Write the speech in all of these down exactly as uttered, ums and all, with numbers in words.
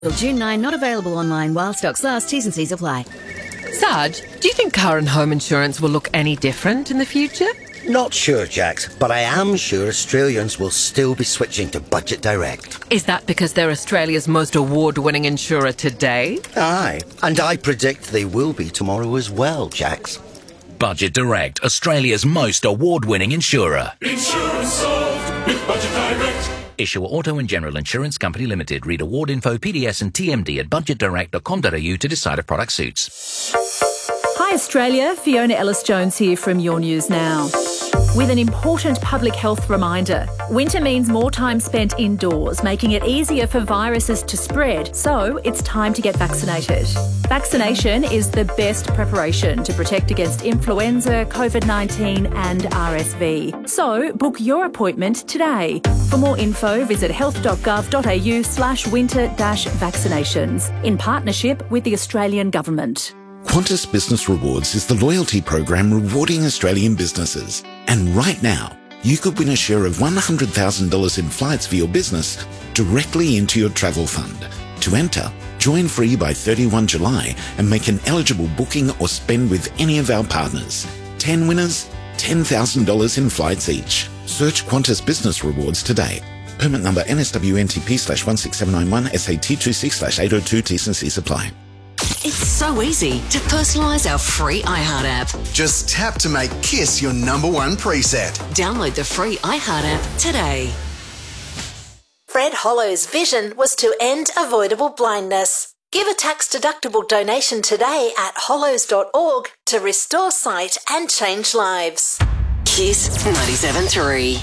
Till June ninth, not available online while stocks last. T's and C's apply. Sarge, do you think car and home insurance will look any different in the future? Not sure, Jax, but I am sure Australians will still be switching to Budget Direct. Is that because they're Australia's most award-winning insurer today? Aye, and I predict they will be tomorrow as well, Jax. Budget Direct, Australia's most award-winning insurer. Insurance solved with Budget Direct. Issuer Auto and General Insurance Company Limited. Read award info, P D S and T M D at budget direct dot com dot a u to decide if product suits. Hi Australia, Fiona Ellis-Jones here from Your News Now. With an important public health reminder. Winter means more time spent indoors, making it easier for viruses to spread, so it's time to get vaccinated. Vaccination is the best preparation to protect against influenza, COVID nineteen and R S V. So book your appointment today. For more info, visit health dot gov dot a u slash winter dash vaccinations in partnership with the Australian Government. Qantas Business Rewards is the loyalty program rewarding Australian businesses. And right now, you could win a share of one hundred thousand dollars in flights for your business directly into your travel fund. To enter, join free by thirty-first of July and make an eligible booking or spend with any of our partners. ten winners, ten thousand dollars in flights each. Search Qantas Business Rewards today. Permit number N S W N T P slash one six seven nine one S A two two six slash eight oh two T's and C's apply. It's so easy to personalise our free iHeart app. Just tap to make Kiss your number one preset. Download the free iHeart app today. Fred Hollow's vision was to end avoidable blindness. Give a tax-deductible donation today at hollows dot org to restore sight and change lives. Kiss ninety-seven point three.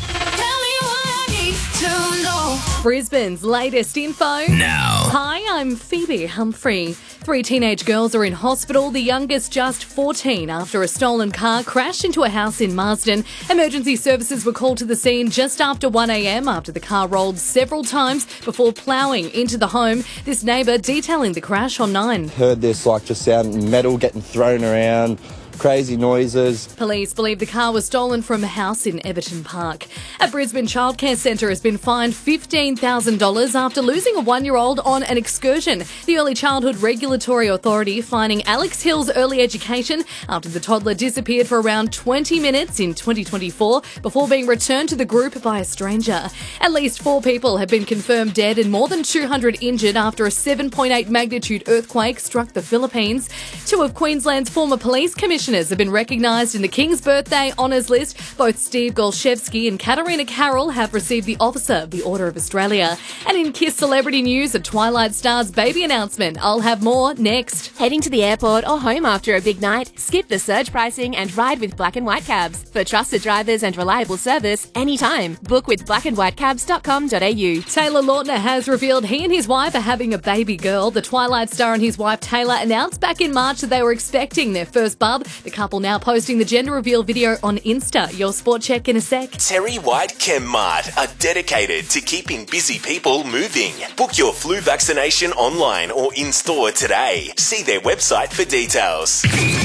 Brisbane's latest info. Now. Hi, I'm Phoebe Humphrey. Three teenage girls are in hospital, the youngest just fourteen, after a stolen car crashed into a house in Marsden. Emergency services were called to the scene just after one a m after the car rolled several times before ploughing into the home. This neighbour detailing the crash on Nine. Heard this like just sound metal getting thrown around. Crazy noises. Police believe the car was stolen from a house in Everton Park. A Brisbane childcare centre has been fined fifteen thousand dollars after losing a one-year-old on an excursion. The Early Childhood Regulatory Authority fining Alex Hill's Early Education after the toddler disappeared for around twenty minutes in twenty twenty-four before being returned to the group by a stranger. At least four people have been confirmed dead and more than two hundred injured after a seven point eight magnitude earthquake struck the Philippines. Two of Queensland's former police commissioners have been recognised in the King's Birthday Honours list. Both Steve Golshevsky and Katarina Carroll have received the Officer of the Order of Australia. And in Kiss Celebrity News, a Twilight Star's baby announcement. I'll have more next. Heading to the airport or home after a big night? Skip the surge pricing and ride with Black and White Cabs. For trusted drivers and reliable service, anytime. Book with black and white cabs dot com dot a u. Taylor Lautner has revealed he and his wife are having a baby girl. The Twilight Star and his wife Taylor announced back in March that they were expecting their first bub. The couple now posting the gender reveal video on Insta. Your sport check in a sec. Terry White Chemmart are dedicated to keeping busy people moving. Book your flu vaccination online or in-store today. See their website for details.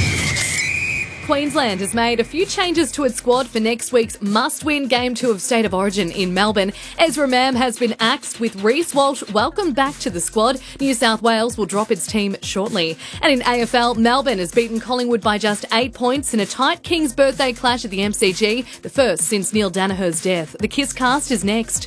Queensland has made a few changes to its squad for next week's must-win Game two of State of Origin in Melbourne. Ezra Mam has been axed with Reece Walsh welcomed back to the squad. New South Wales will drop its team shortly. And in A F L, Melbourne has beaten Collingwood by just eight points in a tight King's Birthday clash at the M C G, the first since Neil Danaher's death. The Kiss cast is next.